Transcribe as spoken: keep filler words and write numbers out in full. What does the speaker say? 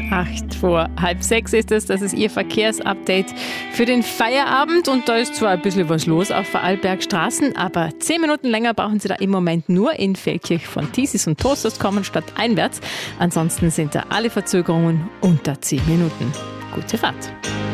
Acht vor halb sechs ist es. Das ist Ihr Verkehrsupdate für den Feierabend. Und da ist zwar ein bisschen was los auf Vorarlbergstraßen, aber zehn Minuten länger brauchen Sie da im Moment nur in Feldkirch von Thiesis und Toasters kommen statt einwärts. Ansonsten sind da alle Verzögerungen unter zehn Minuten. Gute Fahrt.